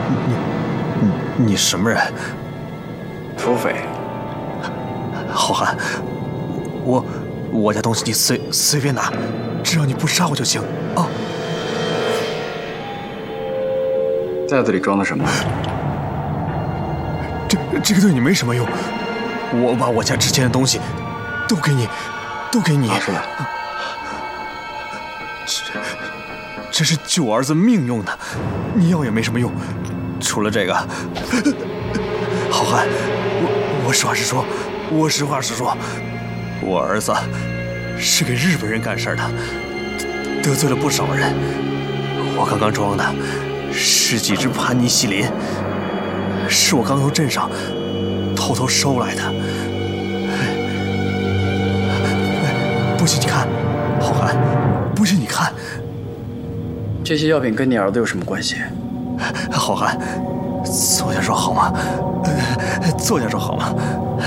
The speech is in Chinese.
你什么人？ 土匪。 好汉，我家东西你随便拿，只要你不杀我就行啊！ 袋子里装的什么？ 这个对你没什么用，我把我家值钱的东西都给你。 拿出来。 这是救我儿子命用的，你要也没什么用。除了这个，好汉，我实话实说，我儿子是给日本人干事的，得罪了不少人。我刚刚装的是几只盘尼西林，是我刚从镇上偷偷收来的。不信你看，好汉，不信你看。 这些药品跟你儿子有什么关系？ 好汉，坐下说好吗？坐下说好吗？